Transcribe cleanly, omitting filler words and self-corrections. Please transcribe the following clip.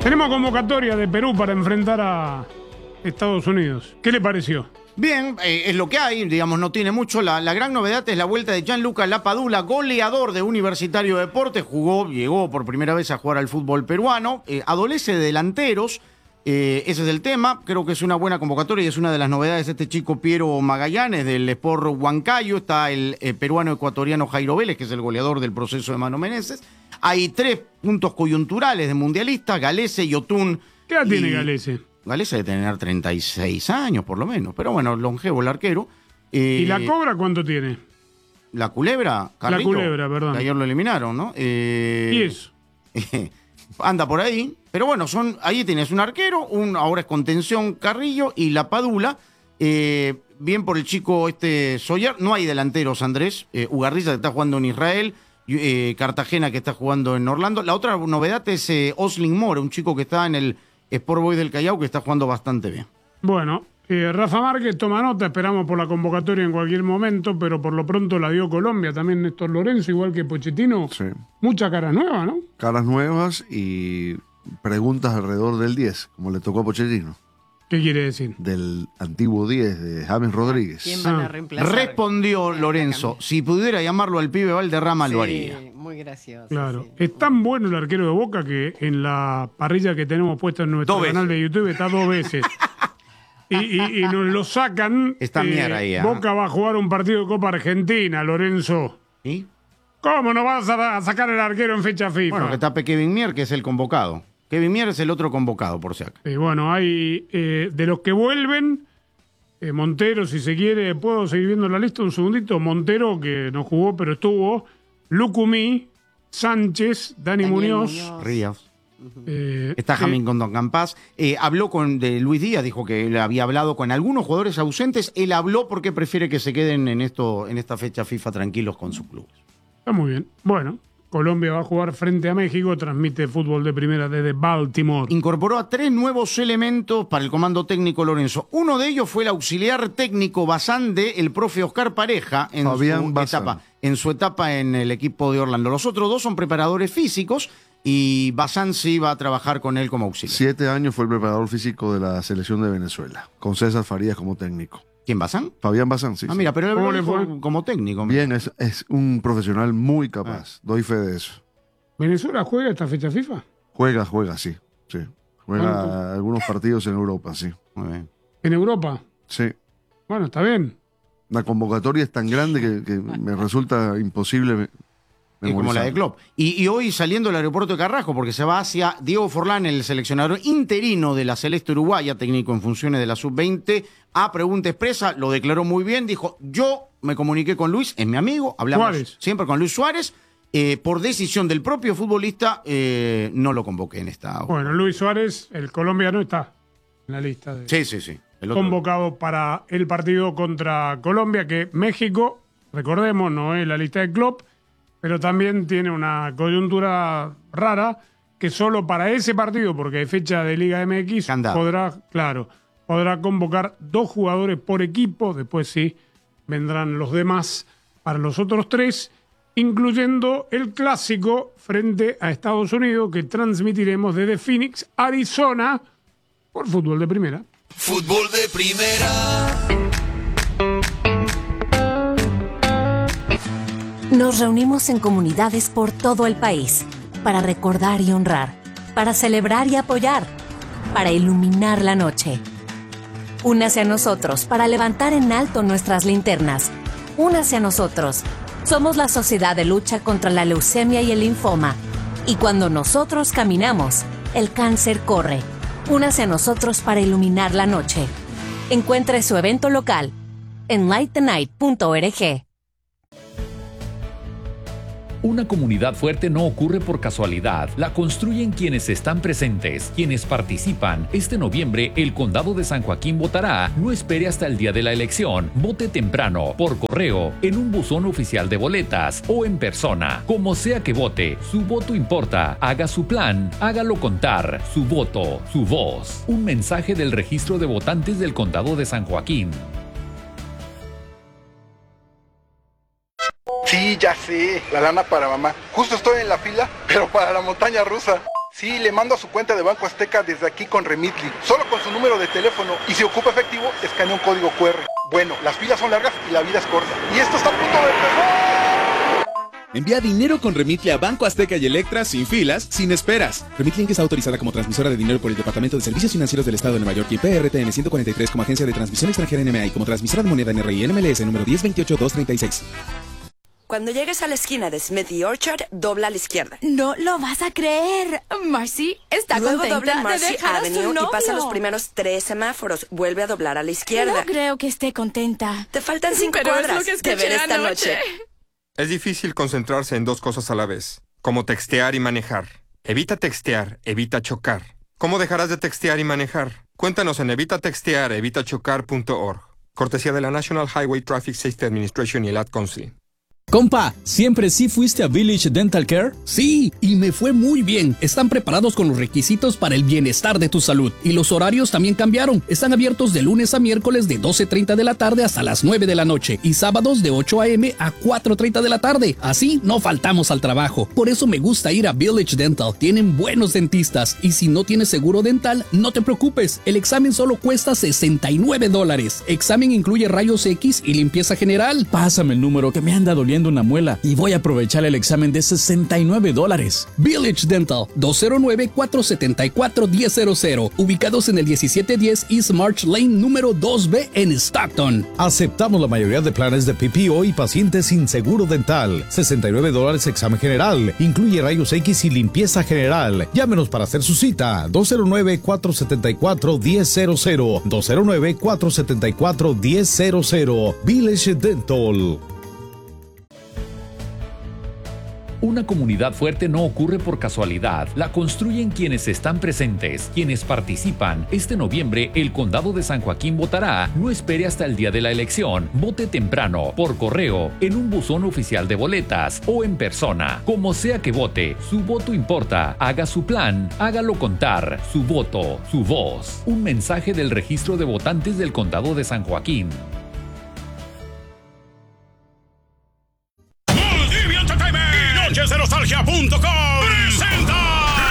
Tenemos convocatoria de Perú para enfrentar a Estados Unidos. ¿Qué le pareció? Bien, es lo que hay, digamos, no tiene mucho. La gran novedad es la vuelta de Gianluca Lapadula, goleador de Universitario de Deportes. Llegó por primera vez a jugar al fútbol peruano. Adolece de delanteros, ese es el tema. Creo que es una buena convocatoria y es una de las novedades de este chico Piero Magallanes del Sport Huancayo. Está el peruano ecuatoriano Jairo Vélez, que es el goleador del proceso de Mano Menezes. Hay 3 puntos coyunturales de mundialistas, Galese, Yotun. ¿Qué edad tiene Galese? Galese debe tener 36 años, por lo menos. Pero bueno, longevo el arquero. ¿Y la Cobra cuánto tiene? La Culebra, Carlito, la Culebra, perdón. Que ayer lo eliminaron, ¿no? ¿Y eso? Anda por ahí. Pero bueno, ahí tienes un arquero, ahora es contención Carrillo y Lapadula. Bien por el chico Soyer. No hay delanteros, Andrés. Ugarriza, que está jugando en Israel. Cartagena, que está jugando en Orlando. La otra novedad es Oslin Mora, un chico que está en el Sport Boys del Callao, que está jugando bastante bien. Bueno, Rafa Márquez toma nota, esperamos por la convocatoria en cualquier momento, pero por lo pronto la dio Colombia, también Néstor Lorenzo, igual que Pochettino. Sí. Muchas caras nuevas, ¿no? Caras nuevas y preguntas alrededor del 10, como le tocó a Pochettino. ¿Qué quiere decir? Del antiguo 10 de James Rodríguez. ¿Quién van a reemplazar? Respondió Lorenzo, si pudiera llamarlo al pibe Valderrama, lo haría. Muy gracioso. Claro. Sí. Es tan bueno el arquero de Boca que en la parrilla que tenemos puesta en nuestro canal de YouTube está 2 veces. y nos lo sacan. Está Mier ahí. Boca va a jugar un partido de Copa Argentina, Lorenzo. ¿Y? ¿Cómo no vas a sacar el arquero en fecha FIFA? Bueno, que tape Kevin Mier, que es el convocado. Kevin Mier es el otro convocado, por si acaso. Bueno, hay de los que vuelven, Montero, si se quiere, puedo seguir viendo la lista un segundito. Montero, que no jugó, pero estuvo. Lucumí, Sánchez, Dani Muñoz. Ríos. Está Jamín Condón Campás. Habló de Luis Díaz, dijo que él había hablado con algunos jugadores ausentes. Él habló porque prefiere que se queden en esta fecha FIFA tranquilos con sus clubes. Está muy bien. Bueno, Colombia va a jugar frente a México, transmite fútbol de primera desde Baltimore. Incorporó a 3 nuevos elementos para el comando técnico Lorenzo. Uno de ellos fue el auxiliar técnico Bazán el profe Oscar Pareja en su etapa en el equipo de Orlando. Los otros 2 son preparadores físicos y Bazán sí va a trabajar con él como auxiliar. 7 años fue el preparador físico de la selección de Venezuela, con César Farías como técnico. ¿Quién, Bazán? Fabián Bazán, sí. Mira, pero ¿Cómo él le fue? como técnico. Bien, es un profesional muy capaz. Doy fe de eso. ¿Venezuela juega esta fecha FIFA? Juega, sí. Juega algunos partidos en Europa, sí. Muy bien. ¿En Europa? Sí. Bueno, está bien. La convocatoria es tan grande que me resulta imposible Es como la de Klopp. Y hoy saliendo del aeropuerto de Carrasco, porque se va hacia Diego Forlán, el seleccionador interino de la Celeste Uruguaya, técnico en funciones de la Sub-20, a pregunta expresa, lo declaró muy bien, dijo, yo me comuniqué con Luis, es mi amigo, hablamos Suárez. Siempre con Luis Suárez, por decisión del propio futbolista, no lo convoqué en esta... Bueno, Luis Suárez, el colombiano, está en la lista de Sí. El otro. convocado para el partido contra Colombia, que México, recordemos, no es la lista de Klopp, pero también tiene una coyuntura rara que solo para ese partido, porque hay fecha de Liga MX, podrá convocar 2 jugadores por equipo. Después sí vendrán los demás para los otros 3, incluyendo el clásico frente a Estados Unidos que transmitiremos desde Phoenix, Arizona, por Fútbol de Primera. Fútbol de Primera. Nos reunimos en comunidades por todo el país para recordar y honrar, para celebrar y apoyar, para iluminar la noche. Únase a nosotros para levantar en alto nuestras linternas. Únase a nosotros. Somos la Sociedad de Lucha contra la Leucemia y el Linfoma. Y cuando nosotros caminamos, el cáncer corre. Únase a nosotros para iluminar la noche. Encuentre su evento local en lightthenight.org. Una comunidad fuerte no ocurre por casualidad. La construyen quienes están presentes, quienes participan. Este noviembre, el Condado de San Joaquín votará. No espere hasta el día de la elección. Vote temprano, por correo, en un buzón oficial de boletas o en persona. Como sea que vote, su voto importa. Haga su plan, hágalo contar. Su voto, su voz. Un mensaje del Registro de Votantes del Condado de San Joaquín. Sí, ya sé, la lana para mamá. Justo estoy en la fila, pero para la montaña rusa. Sí, le mando a su cuenta de Banco Azteca desde aquí con Remitly. Solo con su número de teléfono. Y si ocupa efectivo, escanea un código QR. Bueno, las filas son largas y la vida es corta. Y esto está a punto de empezar. Envía dinero con Remitly a Banco Azteca y Electra sin filas, sin esperas. Remitly Inc. está autorizada como transmisora de dinero por el Departamento de Servicios Financieros del Estado de Nueva York y PRTN 143 como agencia de transmisión extranjera NMA y como transmisora de moneda NRI NMLS número 1028236. Cuando llegues a la esquina de Smith y Orchard, dobla a la izquierda. No lo vas a creer. Marcy está Luego contenta dobla en Marcy de dejar a su Avenue novio. y pasa los primeros 3 semáforos. Vuelve a doblar a la izquierda. No creo que esté contenta. Te faltan 5 Pero es cuadras. lo que Te veré escuché esta anoche. noche. Es difícil concentrarse en 2 cosas a la vez, como textear y manejar. Evita textear, evita chocar. ¿Cómo dejarás de textear y manejar? Cuéntanos en evitatextear.evitachocar.org. Cortesía de la National Highway Traffic Safety Administration y el Ad Council. Compa, ¿siempre sí fuiste a Village Dental Care? Sí, y me fue muy bien. Están preparados con los requisitos para el bienestar de tu salud. Y los horarios también cambiaron. Están abiertos de lunes a miércoles de 12:30 de la tarde hasta las 9 de la noche. Y sábados de 8 a.m. a 4:30 de la tarde. Así no faltamos al trabajo. Por eso me gusta ir a Village Dental. Tienen buenos dentistas. Y si no tienes seguro dental, no te preocupes. El examen solo cuesta $69. Examen incluye rayos X y limpieza general. Pásame el número que me anda doliendo una muela y voy a aprovechar el examen de $69. Village Dental, 209-474-1000, ubicados en el 1710 East March Lane número 2B en Stockton. Aceptamos la mayoría de planes de PPO y pacientes sin seguro dental. $69 examen general, incluye rayos X y limpieza general. Llámenos para hacer su cita, 209-474-1000, 209-474-1000, Village Dental. Una comunidad fuerte no ocurre por casualidad, la construyen quienes están presentes, quienes participan. Este noviembre, el Condado de San Joaquín votará. No espere hasta el día de la elección. Vote temprano, por correo, en un buzón oficial de boletas o en persona. Como sea que vote, su voto importa. Haga su plan, hágalo contar. Su voto, su voz. Un mensaje del Registro de Votantes del Condado de San Joaquín. Nostalgia.com